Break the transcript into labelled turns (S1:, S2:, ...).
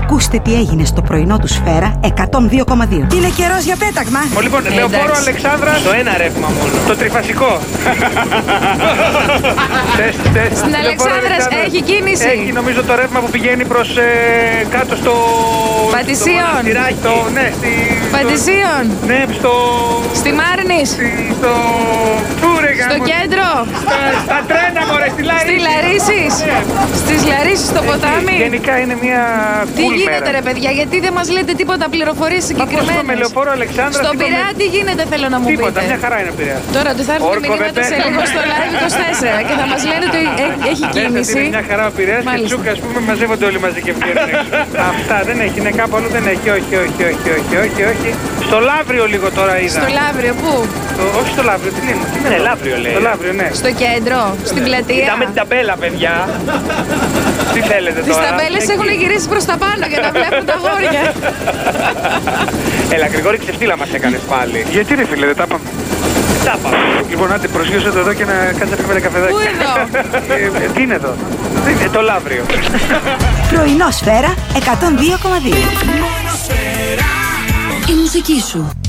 S1: Ακούστε τι έγινε στο πρωινό του Σφαίρα 102,2. Είναι καιρός για πέταγμα.
S2: Λοιπόν, Λεωφόρο Αλεξάνδρα.
S3: Το ένα ρεύμα μόνο.
S2: Το τριφασικό.
S4: Στην Αλεξάνδρας έχει κίνηση.
S2: Έχει νομίζω το ρεύμα που πηγαίνει προς κάτω στο...
S4: Πατησίων.
S2: Ναι,
S4: Πατησίων.
S2: Ναι,
S4: Στη Μάρνης. Στο κέντρο.
S2: Στα τρένα, μωρέ, στη Λαρίση.
S4: Στη Λαρίσης. Στις Λαρίσεις στο ποτάμι.
S2: Γενικά είναι μια
S4: Τι γίνεται ρε παιδιά, γιατί δεν μας λέτε τίποτα πληροφορίες συγκεκριμένες?
S2: Με Λεωφόρο Αλεξάνδρα.
S4: Στον Πειραιά τι γίνεται, θέλω να μου πείτε?
S2: Τίποτα, μια χαρά είναι Πειραιά.
S4: Τώρα του θα έρθουν μηνύματα σε λίγο στο Live 24 και θα μας λένε ότι έχει κίνηση.
S2: Είναι μια χαρά ο Πειραιάς και Τσούκα, ας πούμε, μαζεύονται όλοι μαζί και βγαίνουν έξω. Αυτά δεν έχει, είναι κάπου αλλού δεν έχει, όχι. Στο Λαύριο λίγο τώρα είδα.
S4: Στο Λαύριο, πού?
S2: Όχι στο Λαύριο, τι λέμε?
S3: Είναι Λαύριο λέει.
S2: Στο Λαύριο, ναι.
S4: Στο κέντρο, στην πλατεία.
S3: Κοιτάμε την ταμπέλα, παιδιά.
S2: Τι θέλετε τώρα?
S4: Τις ταμπέλες έχουν γυρίσει προς τα πάνω για να βλέπουν τα αγόρια.
S3: Έλα, Γρηγόρη, ξεφτύλα μας έκανες πάλι.
S2: Γιατί ρε φίλε, δεν τα πάμε?
S3: Τα πάμε.
S2: Λοιπόν, άντε προσγειώσω το εδώ και να κάτσε να πιούμε ένα καφεδάκι.
S4: Πού εδώ?
S2: Τι είναι εδώ?
S3: Το Λαύριο.
S1: Πρωινό Σφαίρα 102,2.
S5: Η μουσική σου.